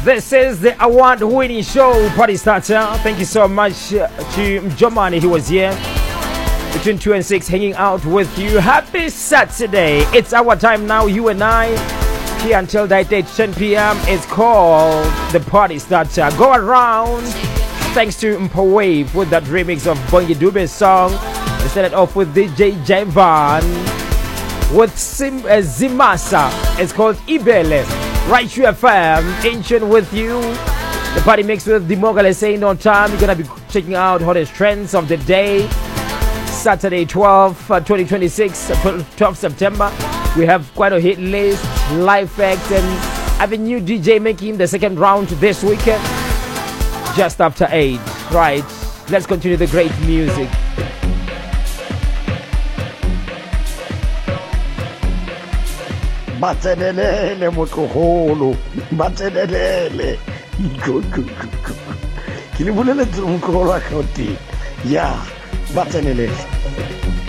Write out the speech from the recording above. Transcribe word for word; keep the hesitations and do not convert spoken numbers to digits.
This is the award-winning show, Party Starter. Thank you so much uh, to Jomani, he was here between two and six, hanging out with you. Happy Saturday! It's our time now, you and I, here until that date, ten p.m. It's called the Party Starter. Go around. Thanks to Mpa Wave with that remix of Bongi Dube's song. We started off with D J Javan with Sim, uh, Zimasa. It's called Ibele. Right here F M, ancient with you. The party mix with Dimogale saying on time. You're gonna be checking out hottest trends of the day. Saturday twelfth, uh, twenty twenty-six, twelfth September. We have quite a hit list, live facts, and I have a new D J making the second round this weekend. Just after eight. Right. Let's continue the great music. Batselele motlogolo batselele ke le boleletse motlogolo wa ka o teng ya batselele